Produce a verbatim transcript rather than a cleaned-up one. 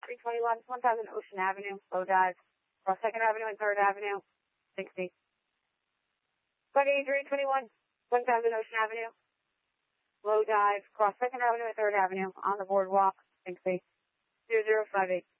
three twenty-one, one thousand Ocean Avenue, low dive, cross second Avenue and third Avenue, sixty. twenty-three twenty-one, one thousand Ocean Avenue, low dive, cross second Avenue and third Avenue, on the boardwalk, sixty. zero zero five eight.